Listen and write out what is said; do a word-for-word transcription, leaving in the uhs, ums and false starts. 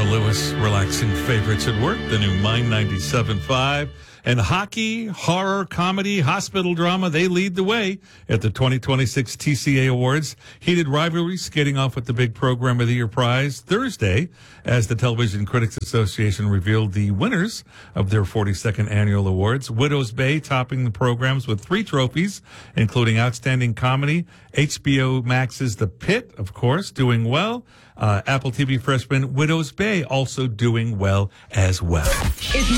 Lewis, relaxing favorites at work, the new Mind ninety-seven point five. And hockey, horror, comedy, hospital drama, they lead the way at the twenty twenty-six T C A Awards. Heated rivalries getting off with the big Program of the Year prize Thursday as the Television Critics Association revealed the winners of their forty-second annual awards. Widow's Bay topping the programs with three trophies, including Outstanding Comedy. H B O Max's The Pit, of course, doing well. Uh, Apple T V freshman Widow's Bay also doing well as well.